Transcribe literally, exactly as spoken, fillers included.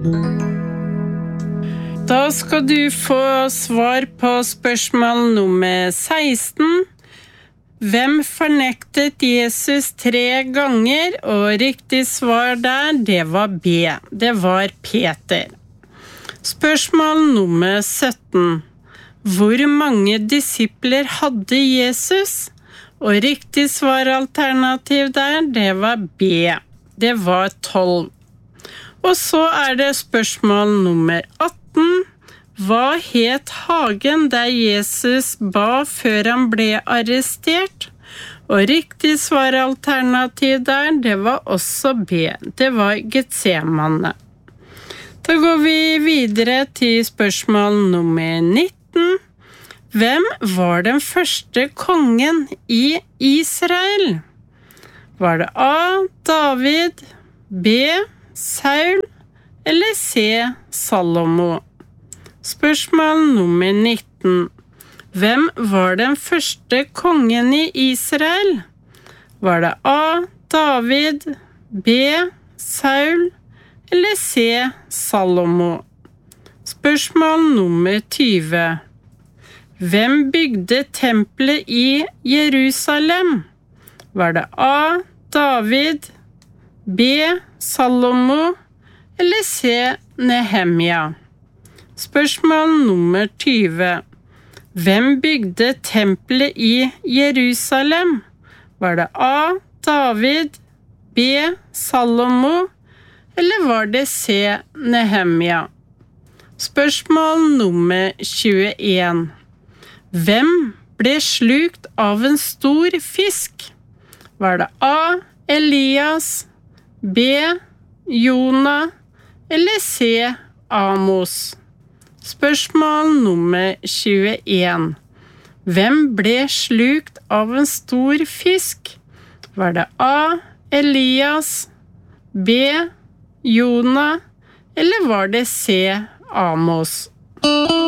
Da skal du få svar på spørsmål nummer seksten. Hvem fornektet Jesus tre ganger, og riktig svar der, det var B. Det var Peter. Spørsmål nummer sytten. Hvor mange disipler hadde Jesus? Og riktig svaralternativ der, det var B. Det var tolv. Og så er det spørsmål nummer atten. Hva het hagen der Jesus ba før han ble arrestert? Og riktig svaralternativ der, det var også B. Det var Getsemane. Da går vi videre til spørsmål nummer nitten. Hvem var den første kongen i Israel? Var det A. David, B. Saul eller C. Salomo? Spørsmål nummer nitten. Hvem var den første kongen i Israel? Var det A. David, B. Saul eller C. Salomo? Spørsmål nummer tyve. Hvem bygde tempelet i Jerusalem? Var det A. David, B. Salomo eller C. Nehemia? Spørsmål nummer tyve. Hvem bygde tempelet i Jerusalem? Var det A. David, B. Salomo eller var det C. Nehemia? Spørsmål nummer tjueen. Hvem ble slukt av en stor fisk? Var det A. Elias, B. Jona eller C. Amos? Spørsmål nummer tjueen. Hvem ble slukt av en stor fisk? Var det A. Elias, B. Jona eller var det C. Amos?